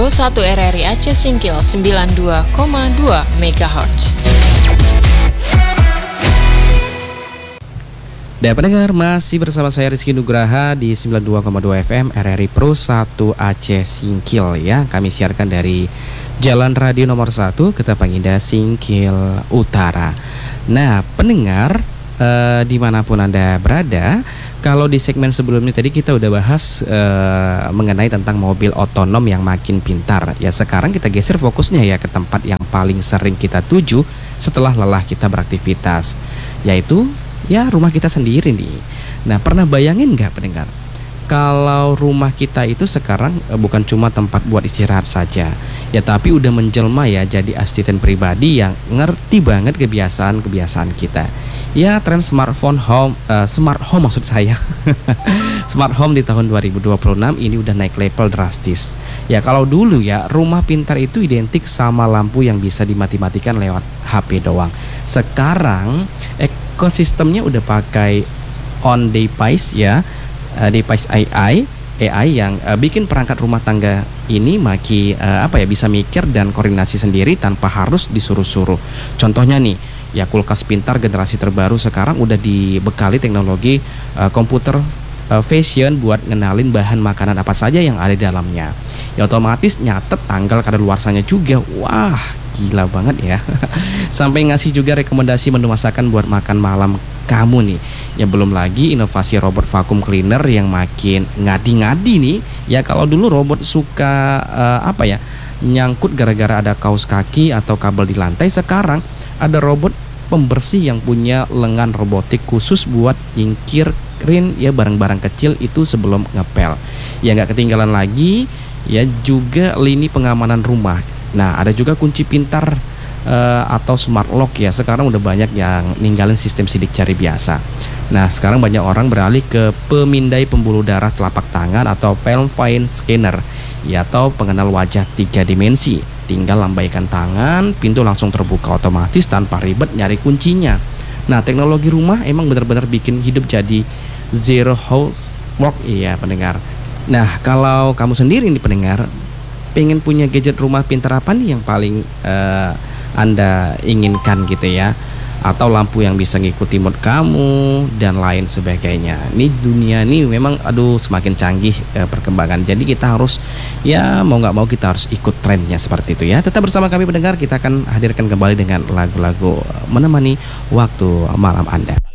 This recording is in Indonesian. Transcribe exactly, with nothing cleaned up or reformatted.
Pro satu R R I Aceh Singkil sembilan puluh dua koma dua megahertz. Dan pendengar, masih bersama saya Rizky Nugraha di sembilan puluh dua koma dua F M R R I Pro satu Aceh Singkil ya. Kami siarkan dari Jalan Radio nomor satu Ketapang Indah Singkil Utara. Nah pendengar, eh, dimanapun Anda berada, kalau di segmen sebelumnya tadi kita udah bahas eh, mengenai tentang mobil otonom yang makin pintar. Ya sekarang kita geser fokusnya ya ke tempat yang paling sering kita tuju setelah lelah kita beraktivitas, yaitu ya rumah kita sendiri nih. Nah pernah bayangin nggak pendengar, kalau rumah kita itu sekarang e, bukan cuma tempat buat istirahat saja ya, tapi udah menjelma ya jadi asisten pribadi yang ngerti banget kebiasaan-kebiasaan kita. Ya tren smartphone home, e, smart home maksud saya smart home di tahun dua ribu dua puluh enam ini udah naik level drastis. Ya kalau dulu ya rumah pintar itu identik sama lampu yang bisa dimati-matikan lewat H P doang. Sekarang ekosistemnya udah pakai on device ya, uh, device A I A I yang uh, bikin perangkat rumah tangga ini makin uh, apa ya bisa mikir dan koordinasi sendiri tanpa harus disuruh-suruh. Contohnya nih ya, kulkas pintar generasi terbaru sekarang udah dibekali teknologi uh, komputer uh, vision buat ngenalin bahan makanan apa saja yang ada di dalamnya. Ya otomatis nyatet tanggal kadaluarsanya juga. Wah gila banget ya. Sampai ngasih juga rekomendasi menu masakan buat makan malam kamu nih. Ya belum lagi inovasi robot vacuum cleaner yang makin ngadi-ngadi nih. Ya kalau dulu robot suka uh, apa ya nyangkut gara-gara ada kaos kaki atau kabel di lantai, sekarang ada robot pembersih yang punya lengan robotik khusus buat nyingkirin ya barang-barang kecil itu sebelum ngepel. Ya nggak ketinggalan lagi ya juga lini pengamanan rumah. Nah ada juga kunci pintar uh, atau smart lock ya. Sekarang udah banyak yang ninggalin sistem sidik jari biasa. Nah sekarang banyak orang beralih ke pemindai pembuluh darah telapak tangan atau palm vein scanner ya, atau pengenal wajah tiga dimensi. Tinggal lambaikan tangan, pintu langsung terbuka otomatis tanpa ribet nyari kuncinya. Nah teknologi rumah emang benar-benar bikin hidup jadi zero housework ya pendengar. Nah kalau kamu sendiri nih pendengar, pengen punya gadget rumah pintar apa nih yang paling uh, Anda inginkan gitu ya? Atau lampu yang bisa ngikuti mood kamu dan lain sebagainya. Ini dunia ini memang aduh semakin canggih uh, perkembangan. Jadi kita harus ya mau nggak mau kita harus ikut trennya seperti itu ya. Tetap bersama kami pendengar, kita akan hadirkan kembali dengan lagu-lagu menemani waktu malam Anda.